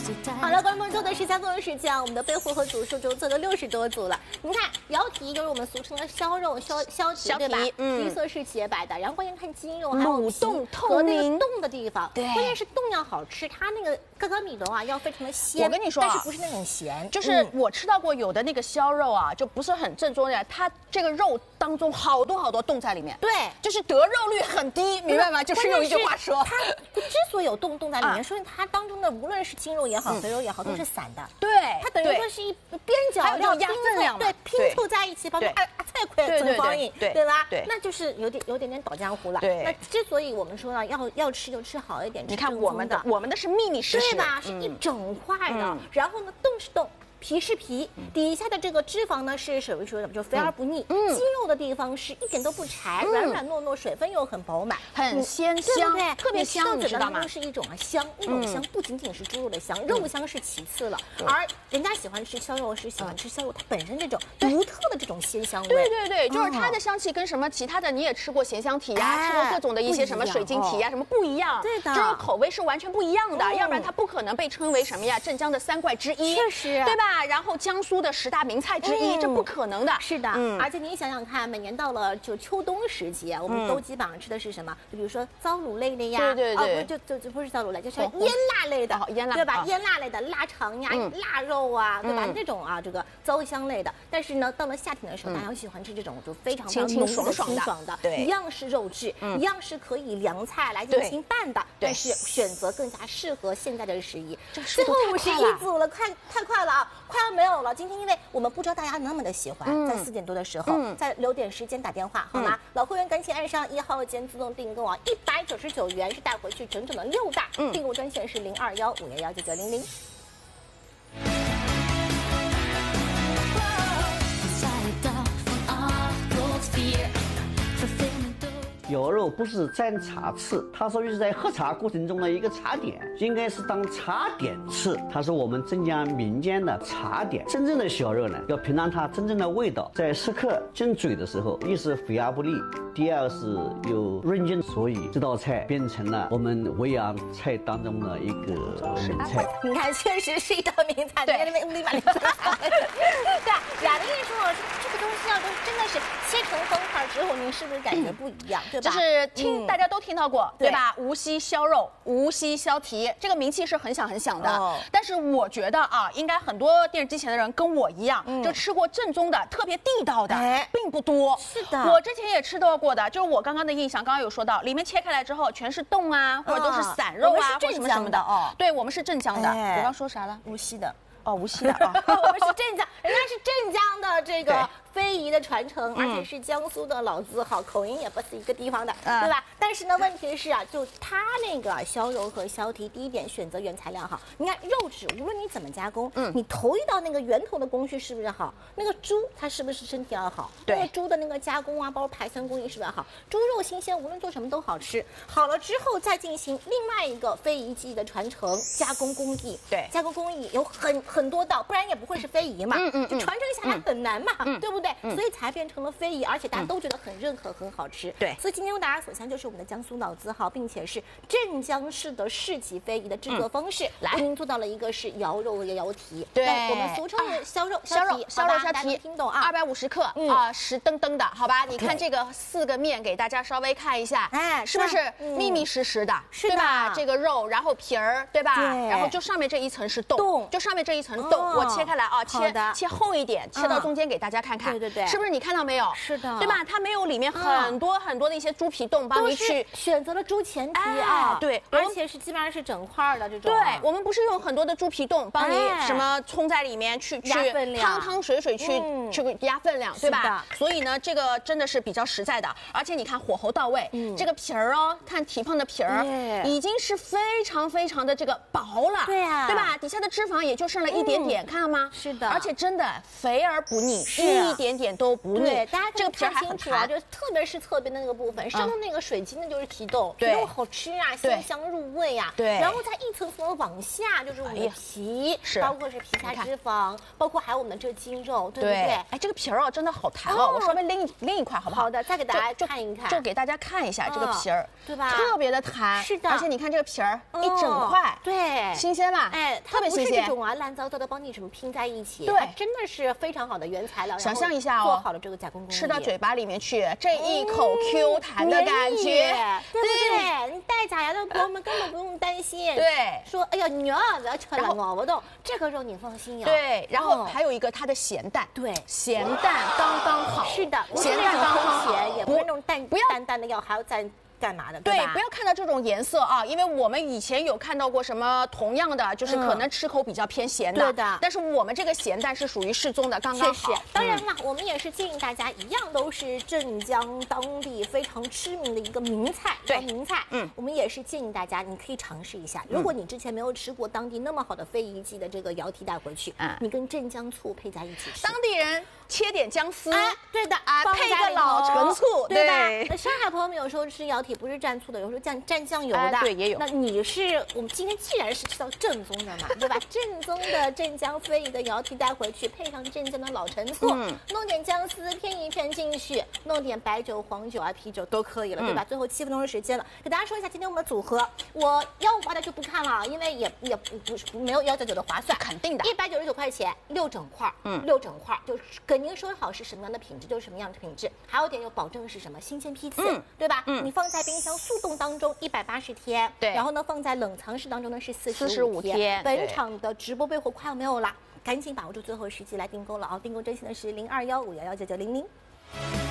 好了，观众做的13分钟时间，我们的背货和组数就做了60多组了。你看，腰蹄就是我们俗称的削肉、削蹄，对吧？皮色是洁白的，然后关键看筋肉还有蠕动透明动的地方。 对， 关键是冻要好吃，它那个嘎嘎米的话要非常的鲜。 我跟你说啊， 但是不是那种咸， 就是我吃到过有的那个削肉啊，就不是很正宗的，它这个肉当中好多冻在里面。 对， 就是得肉率很低，明白吗？就是用一句话说， 它之所以有冻在里面，说明它当中的无论是筋肉也好，肥肉也好，都是散的。 对， 它等于说是一边角料压分量， 对，拼凑在一起，把菜块增光影，对吧？ 对， 那就是有点倒浆糊了。 对， 那之所以我们说呢，要吃就吃好一点。 你看我们的是密密实实， 对吧？是一整块的，然后呢，冻是冻。皮是皮，底下的这个脂肪呢是属于说就肥而不腻，肌肉的地方是一点都不柴，软软糯糯，水分又很饱满， 很鲜香， 对， 特别香，你知道吗？ 是一种香，那种香不仅仅是猪肉的香，肉香是其次了，而人家喜欢吃削肉是喜欢吃削肉它本身这种独特的这种鲜香味。 对，就是它的香气跟什么其他的你也吃过咸香蹄呀，吃过各种的一些什么水晶蹄呀，什么不一样， 对的， 这种口味是完全不一样的，要不然它不可能被称为什么呀镇江的3怪之一， 确实， 对吧？然后江苏的10大名菜之一，这不可能的。 是的，而且你想想看，每年到了就秋冬时节，我们都基本上吃的是什么？就比如说糟卤类的呀， 对， 就不是糟卤类，就是腌辣类的，对吧？腌辣类的腊肠呀、腊肉啊，对吧？那种啊，这个糟香类的。但是呢，到了夏天的时候，大家喜欢吃这种就非常清清爽的，对，一样是肉质，一样是可以凉菜来进行拌的，但是选择更加适合现在的时宜。最后51组了，太快了啊，快要没有了。今天因为我们不知道大家那么的喜欢，在4点多的时候，再留点时间打电话好吗？老会员赶紧按上1号键自动订购啊，199元是带回去整整的6袋，订购专线是0215119900。 羊肉不是蘸茶吃，它属于是在喝茶过程中的一个茶点，应该是当茶点吃。它是我们镇江民间的茶点。真正的小肉呢，要品尝它真正的味道，在食客进嘴的时候，一是肥而不腻，第二是有润筋，所以这道菜变成了我们维扬菜当中的一个名菜。 你看，确实是一道名菜，对，立马对，雅玲说这个东西要真的是切成方块之后，您是不是感觉不一样？ 就是大家都听到过，对吧？无锡削肉、无锡削蹄，这个名气是很响的。但是我觉得啊，应该很多电视机前的人跟我一样，就吃过正宗的、特别地道的，并不多。 是的， 我之前也吃到过的，就是我刚刚的印象，刚刚有说到，里面切开来之后全是冻啊，或者都是散肉啊，或者什么的哦。对，我们是镇江的。我刚说啥了？ 无锡的。 哦，无锡的啊， 我们是镇江，人家是镇江的这个非遗的传承，而且是江苏的老字号，口音也不是一个地方的，对吧？但是呢，问题是啊，就它那个削肉和削蹄，第一点选择原材料好，你看肉质，无论你怎么加工，你头一道那个源头的工序是不是好？那个猪它是不是身体要好？那个猪的那个加工啊，包括排酸工艺是不是好？猪肉新鲜，无论做什么都好吃。好了之后再进行另外一个非遗技艺的传承，加工工艺，对，加工工艺有很多道，不然也不会是非遗嘛，就传承下来很难嘛，对不对？所以才变成了非遗，而且大家都觉得很认可，很好吃。对，所以今天为大家所向就是我们的江苏老字号，并且是镇江市的市级非遗的制作方式，为您做到了一个是瑶肉和瑶蹄，对，我们俗称的削肉削蹄，听懂啊 ？250克啊，实登登的，好吧？你看这个4个面，给大家稍微看一下，哎，是不是密密实实的，对吧？这个肉，然后皮儿，对吧？然后就上面这一层是冻，就上面这一层冻，我切开来啊，切厚一点，切到中间给大家看看，对，是不是你看到没有？是的，对吧？它没有里面很多的一些猪皮冻帮你去选择了猪前蹄啊，对，而且是基本上是整块的这种。 对，我们不是用很多的猪皮冻帮你什么冲在里面去汤水去压分量，对吧？所以呢，这个真的是比较实在的，而且你看火候到位，这个皮儿哦，看蹄膀的皮儿已经是非常的这个薄了，对啊，对吧？底下的脂肪也就剩了1 一点点，看到吗？ 是的， 而且真的肥而不腻，一点点都不腻。 对，大家这个皮还很弹， 就特别是侧边的那个部分，上面那个水晶的就是提豆，提豆好吃啊，香香入味啊。 对， 然后再一层层的往下就是我们的皮，包括是皮下脂肪，包括还有我们的这筋肉，对不对？ 哎，这个皮儿哦，真的好弹哦，我稍微拎一块好不好？ 好的，再给大家看一看， 就给大家看一下这个皮儿， 对吧？ 特别的弹， 是的， 而且你看这个皮儿一整块， 对， 新鲜吧？ 哎， 特别新鲜。 不是这种啊烂糟糟的帮你什么拼在一起， 对， 真的是非常好的原材料。 想象一下哦， 做好了这个加工工艺， 吃到嘴巴里面去，这一口 Q 弹的感觉， 对不对？你戴假牙的朋友们根本不用担心， 对， 说哎呀你儿子吃了咬不动，这个肉你放心呀。 对，然后还有一个它的咸淡， 对， 咸淡刚刚好。 是的， 咸淡刚刚好， 也不是那种淡淡的要还要再干嘛的？ 对，不要看到这种颜色啊，因为我们以前有看到过什么同样的，就是可能吃口比较偏咸的， 对的。 但是我们这个咸淡是属于适中的，刚刚好。 当然了，我们也是建议大家一样都是镇江当地非常知名的一个名菜， 对名菜。我们也是建议大家你可以尝试一下。如果你之前没有吃过当地那么好的非遗记的这个窑蹄带回去，你跟镇江醋配在一起吃， 当地人切点姜丝， 对的啊，配个老陈醋， 对吧？那上海朋友们有时候吃窑蹄不是蘸醋的，有时候蘸酱油的， 对，也有。 那我们今天既然是吃到正宗的嘛，对吧？正宗的镇江非遗的窑蹄带回去，配上镇江的老陈醋，弄点姜丝片一片进去，弄点白酒、黄酒啊、啤酒都可以了，对吧？最后7分钟的时间了，给大家说一下今天我们的组合，我158的就不看了，因为也不是没有199的划算， 肯定的 ，199块钱6整块，6整块就是给您说好是什么样的品质就是什么样的品质，还有点有保证是什么新鲜批次，对吧？你放在冰箱速冻当中180天， 对， 然后呢放在冷藏室当中呢是45天。本场的直播备货快要没有了，赶紧把握住最后时机来订购了啊！订购专线的是0215119900。